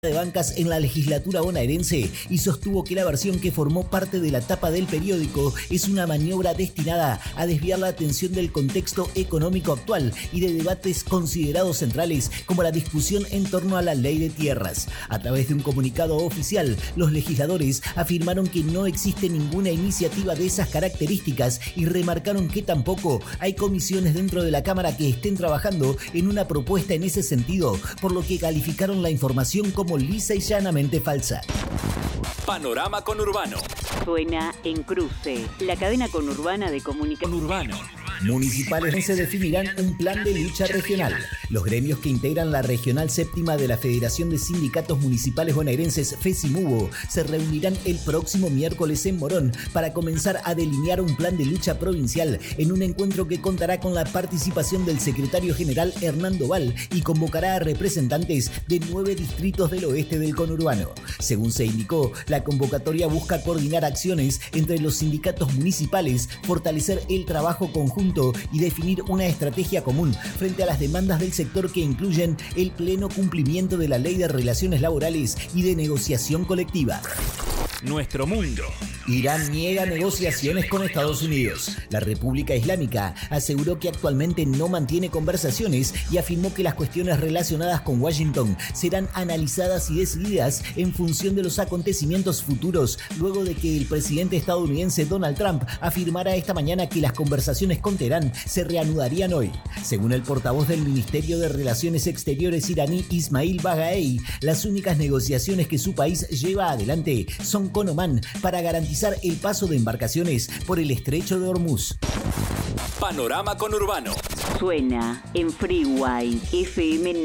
de bancas en la legislatura bonaerense y sostuvo que la versión que formó parte de la tapa del periódico es una maniobra destinada a desviar la atención del contexto económico actual y de debates considerados centrales como la discusión en torno a la ley de tierras. A través de un comunicado oficial, los legisladores afirmaron que no existe ninguna iniciativa de esas características y remarcaron que tampoco hay comisiones dentro de la Cámara que estén trabajando en una propuesta en ese sentido, por lo que calificaron la información como lisa y llanamente falsa. Panorama Conurbano. Suena en Cruce, la cadena conurbana de comunicación. Conurbano. Municipales se definirán un plan de lucha regional. Los gremios que integran la Regional Séptima de la Federación de Sindicatos Municipales Bonaerenses, FESIMUBO, se reunirán el próximo miércoles en Morón para comenzar a delinear un plan de lucha provincial en un encuentro que contará con la participación del secretario general Hernando Val y convocará a representantes de 9 distritos del oeste del conurbano. Según se indicó, la convocatoria busca coordinar acciones entre los sindicatos municipales, fortalecer el trabajo conjunto y definir una estrategia común frente a las demandas del sector que incluyen el pleno cumplimiento de la Ley de Relaciones Laborales y de Negociación Colectiva. Nuestro mundo. Irán niega negociaciones con Estados Unidos. La República Islámica aseguró que actualmente no mantiene conversaciones y afirmó que las cuestiones relacionadas con Washington serán analizadas y decididas en función de los acontecimientos futuros, luego de que el presidente estadounidense Donald Trump afirmara esta mañana que las conversaciones con Teherán se reanudarían hoy. Según el portavoz del Ministerio de Relaciones Exteriores iraní, Ismail Baghaei, las únicas negociaciones que su país lleva adelante son con Omán para garantizar el paso de embarcaciones por el estrecho de Hormuz. Panorama Conurbano. Suena en Freeway FM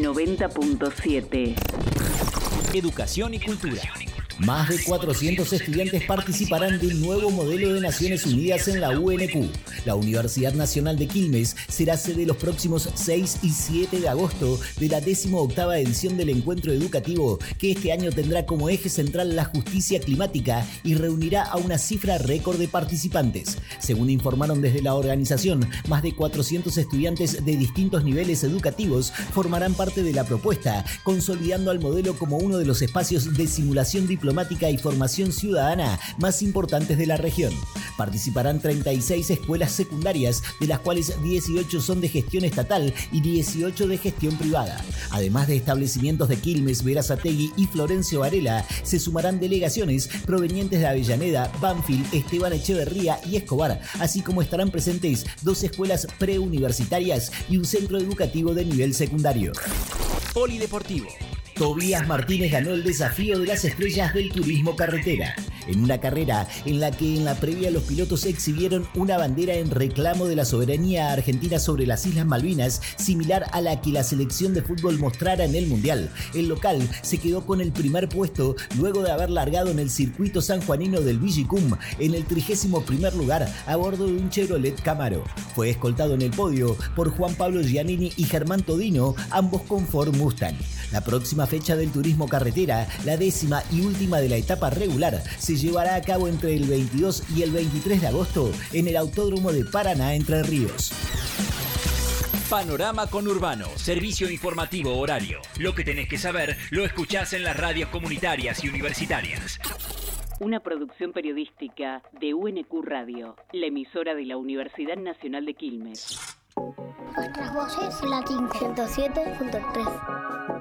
90.7. Educación y cultura. Más de 400 estudiantes participarán del nuevo modelo de Naciones Unidas en la UNQ. La Universidad Nacional de Quilmes será sede los próximos 6 y 7 de agosto de la 18ª edición del encuentro educativo, que este año tendrá como eje central la justicia climática y reunirá a una cifra récord de participantes. Según informaron desde la organización, más de 400 estudiantes de distintos niveles educativos formarán parte de la propuesta, consolidando al modelo como uno de los espacios de simulación diplomática y formación ciudadana más importantes de la región. Participarán 36 escuelas secundarias, de las cuales 18 son de gestión estatal y 18 de gestión privada. Además de establecimientos de Quilmes, Berazategui y Florencio Varela, se sumarán delegaciones provenientes de Avellaneda, Banfield, Esteban Echeverría y Escobar, así como estarán presentes 2 escuelas preuniversitarias y un centro educativo de nivel secundario. Polideportivo. Tobías Martínez ganó el desafío de las estrellas del turismo carretera, en una carrera en la que en la previa los pilotos exhibieron una bandera en reclamo de la soberanía argentina sobre las Islas Malvinas, similar a la que la selección de fútbol mostrara en el Mundial. El local se quedó con el primer puesto luego de haber largado en el circuito sanjuanino del Villicum en el 31º lugar a bordo de un Chevrolet Camaro. Fue escoltado en el podio por Juan Pablo Giannini y Germán Todino, ambos con Ford Mustang. La próxima fecha del turismo carretera, la 10ª y última de la etapa regular, se llevará a cabo entre el 22 y el 23 de agosto en el Autódromo de Paraná, Entre Ríos. Panorama Conurbano, servicio informativo horario. Lo que tenés que saber lo escuchás en las radios comunitarias y universitarias. Una producción periodística de UNQ Radio, la emisora de la Universidad Nacional de Quilmes. Nuestras voces, Latin 107.3.